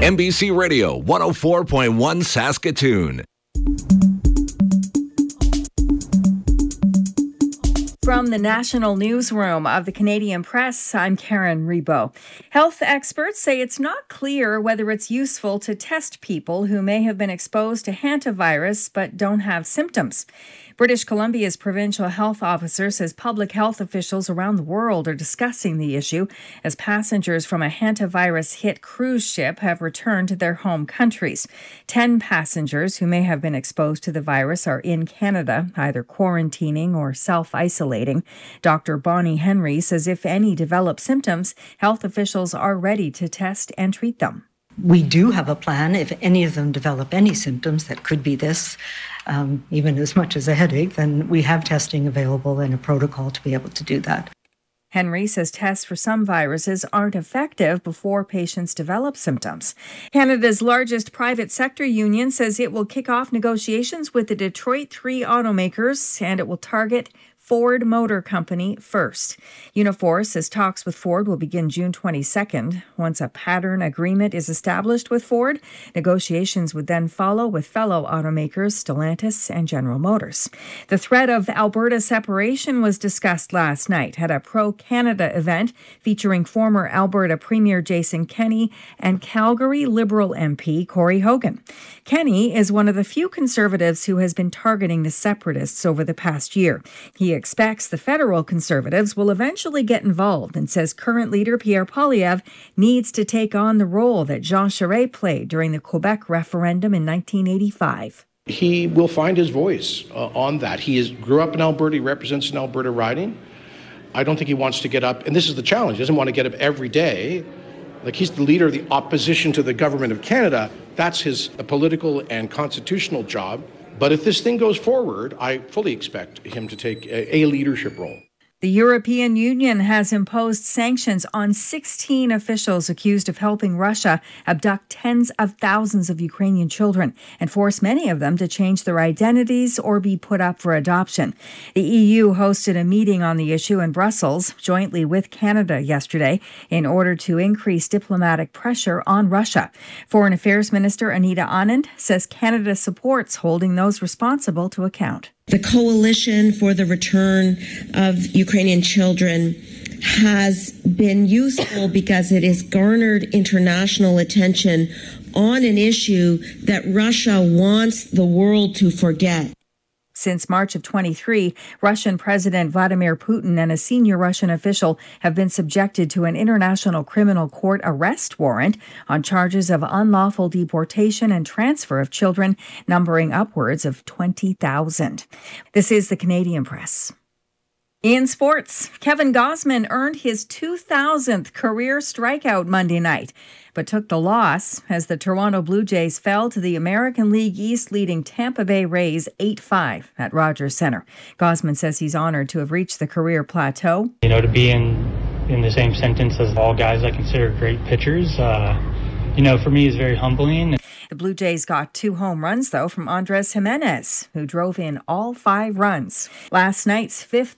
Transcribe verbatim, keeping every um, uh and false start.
N B C Radio one oh four point one Saskatoon. From the National Newsroom of the Canadian Press, I'm Karen Rebo. Health experts say it's not clear whether it's useful to test people who may have been exposed to hantavirus but don't have symptoms. British Columbia's provincial health officer says public health officials around the world are discussing the issue as passengers from a hantavirus-hit cruise ship have returned to their home countries. Ten passengers who may have been exposed to the virus are in Canada, either quarantining or self-isolating. Doctor Bonnie Henry says if any develop symptoms, health officials are ready to test and treat them. We do have a plan if any of them develop any symptoms that could be this, um, even as much as a headache, then we have testing available and a protocol to be able to do that. Henry says tests for some viruses aren't effective before patients develop symptoms. Canada's largest private sector union says it will kick off negotiations with the Detroit three automakers and it will target Ford Motor Company first. Unifor says talks with Ford will begin June twenty-second. Once a pattern agreement is established with Ford, negotiations would then follow with fellow automakers Stellantis and General Motors. The threat of Alberta separation was discussed last night at a pro-Canada event featuring former Alberta Premier Jason Kenney and Calgary Liberal M P Corey Hogan. Kenney is one of the few Conservatives who has been targeting the separatists over the past year. He expects the federal Conservatives will eventually get involved and says current leader Pierre Poilievre needs to take on the role that Jean Charest played during the Quebec referendum in nineteen eighty-five. He will find his voice uh, on that. He is, grew up in Alberta. He represents an Alberta riding. I don't think he wants to get up, and this is the challenge, he doesn't want to get up every day. Like, he's the leader of the opposition to the government of Canada. That's his uh, political and constitutional job. But if this thing goes forward, I fully expect him to take a, a leadership role. The European Union has imposed sanctions on sixteen officials accused of helping Russia abduct tens of thousands of Ukrainian children and force many of them to change their identities or be put up for adoption. The E U hosted a meeting on the issue in Brussels, jointly with Canada yesterday, in order to increase diplomatic pressure on Russia. Foreign Affairs Minister Anita Anand says Canada supports holding those responsible to account. The coalition for the return of Ukrainian children has been useful because it has garnered international attention on an issue that Russia wants the world to forget. Since March of twenty-three, Russian President Vladimir Putin and a senior Russian official have been subjected to an International Criminal Court arrest warrant on charges of unlawful deportation and transfer of children, numbering upwards of twenty thousand. This is the Canadian Press. In sports, Kevin Gausman earned his two thousandth career strikeout Monday night, but took the loss as the Toronto Blue Jays fell to the American League East leading Tampa Bay Rays eight five at Rogers Centre. Gausman says he's honored to have reached the career plateau. You know, to be in, in the same sentence as all guys I consider great pitchers, uh, you know, for me is very humbling. The Blue Jays got two home runs, though, from Andres Jimenez, who drove in all five runs. Last night's fifth